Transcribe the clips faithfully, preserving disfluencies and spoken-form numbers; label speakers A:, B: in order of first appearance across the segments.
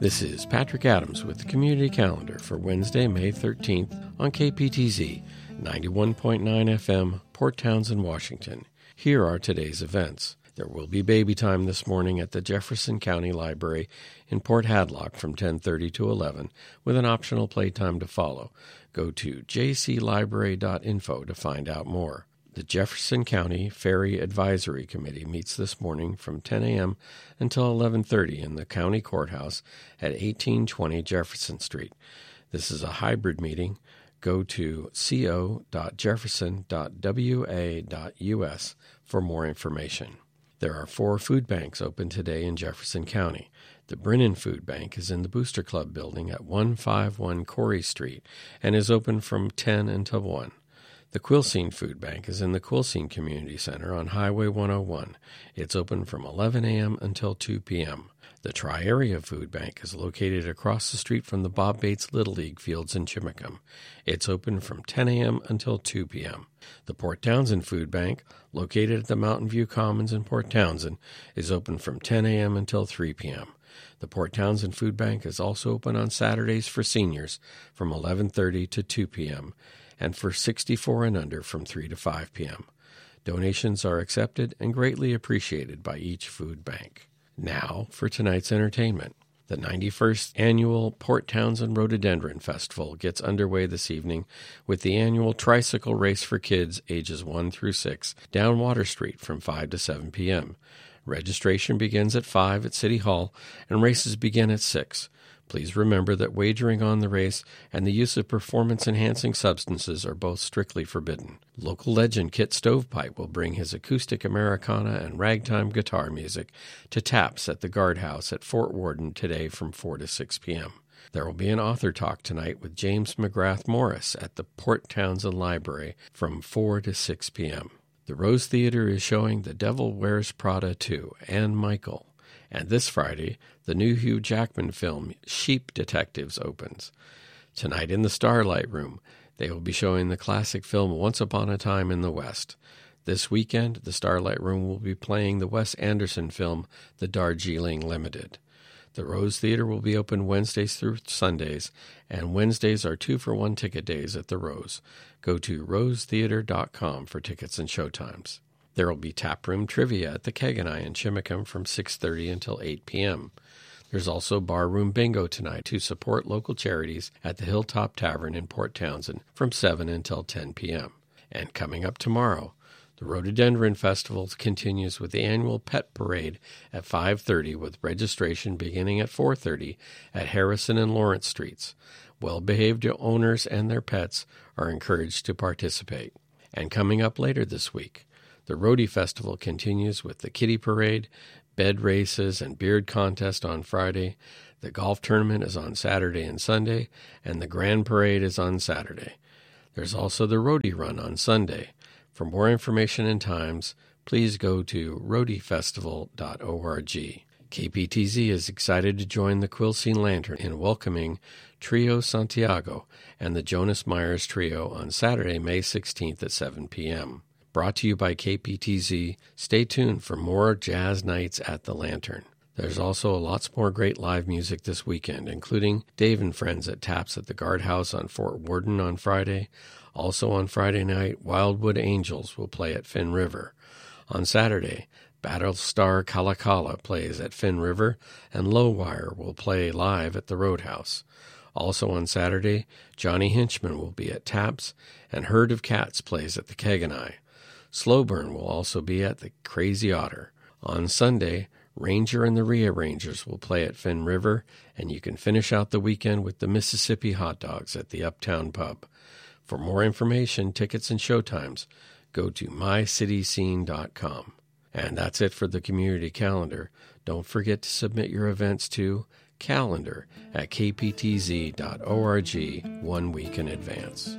A: This is Patrick Adams with the Community Calendar for Wednesday, May thirteenth on K P T Z, ninety-one point nine F M, Port Townsend, Washington. Here are today's events. There will be baby time this morning at the Jefferson County Library in Port Hadlock from ten thirty to eleven, with an optional playtime to follow. Go to j c library dot info to find out more. The Jefferson County Ferry Advisory Committee meets this morning from ten a.m. until eleven thirty in the County Courthouse at eighteen twenty Jefferson Street. This is a hybrid meeting. Go to co dot jefferson dot w a dot u s for more information. There are four food banks open today in Jefferson County. The Brennan Food Bank is in the Booster Club building at one fifty-one Corey Street and is open from ten until one. The Quilcene Food Bank is in the Quilcene Community Center on Highway one oh one. It's open from eleven a.m. until two p.m. The Tri-Area Food Bank is located across the street from the Bob Bates Little League fields in Chimacum. It's open from ten a.m. until two p.m. The Port Townsend Food Bank, located at the Mountain View Commons in Port Townsend, is open from ten a.m. until three p.m. The Port Townsend Food Bank is also open on Saturdays for seniors from eleven thirty to two p.m. and for sixty-four and under from three to five p.m. Donations are accepted and greatly appreciated by each food bank. Now for tonight's entertainment. The ninety-first Annual Port Townsend Rhododendron Festival gets underway this evening with the annual tricycle race for kids ages one through six down Water Street from five to seven p.m. Registration begins at five at City Hall and races begin at six. Please remember that wagering on the race and the use of performance-enhancing substances are both strictly forbidden. Local legend Kit Stovepipe will bring his acoustic Americana and ragtime guitar music to Taps at the Guardhouse at Fort Worden today from four to six p.m. There will be an author talk tonight with James McGrath Morris at the Port Townsend Library from four to six p.m. The Rose Theater is showing The Devil Wears Prada two and Michael. And this Friday, the new Hugh Jackman film Sheep Detectives opens. Tonight in the Starlight Room, they will be showing the classic film Once Upon a Time in the West. This weekend, the Starlight Room will be playing the Wes Anderson film The Darjeeling Limited. The Rose Theater will be open Wednesdays through Sundays, and Wednesdays are two-for-one ticket days at the Rose. Go to rose theater dot com for tickets and showtimes. There will be taproom trivia at the Keg and I in Chimacum from six thirty until eight p.m. There's also barroom bingo tonight to support local charities at the Hilltop Tavern in Port Townsend from seven until ten p.m. And coming up tomorrow, the Rhododendron Festival continues with the annual Pet Parade at five thirty with registration beginning at four thirty at Harrison and Lawrence Streets. Well-behaved owners and their pets are encouraged to participate. And coming up later this week, the Rhody Festival continues with the Kitty Parade, bed races, and beard contest on Friday. The golf tournament is on Saturday and Sunday, and the Grand Parade is on Saturday. There's also the Rhody Run on Sunday. For more information and times, please go to rhody festival dot org. K P T Z is excited to join the Quilcene Lantern in welcoming Trio Santiago and the Jonas Myers Trio on Saturday, May sixteenth at seven p.m. Brought to you by K P T Z. Stay tuned for more jazz nights at the Lantern. There's also lots more great live music this weekend, including Dave and Friends at Taps at the Guardhouse on Fort Worden on Friday. Also on Friday night, Wildwood Angels will play at Finn River. On Saturday, Battlestar Kalakala plays at Finn River, and Lowwire will play live at the Roadhouse. Also on Saturday, Johnny Hinchman will be at Taps, and Herd of Cats plays at the Keg and I. Slow Burn will also be at the Crazy Otter. On Sunday, Ranger and the Rearrangers will play at Finn River, and you can finish out the weekend with the Mississippi Hot Dogs at the Uptown Pub. For more information, tickets, and showtimes, go to my city scene dot com. And that's it for the community calendar. Don't forget to submit your events to calendar at k p t z dot org one week in advance.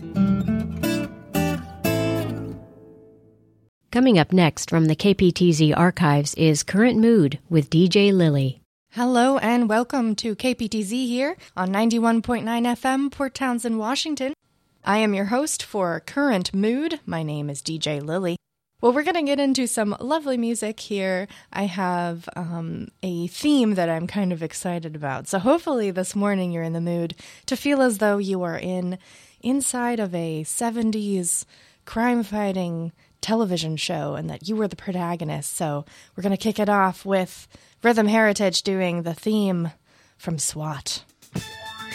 B: Coming up next from the K P T Z archives is Current Mood with D J Lily.
C: Hello and welcome to K P T Z here on ninety-one point nine F M, Port Townsend, Washington. I am your host for Current Mood. My name is D J Lily. Well, we're going to get into some lovely music here. I have um, a theme that I'm kind of excited about. So hopefully this morning you're in the mood to feel as though you are in inside of a seventies crime-fighting television show and that you were the protagonist. So we're going to kick it off with Rhythm Heritage doing the theme from SWAT.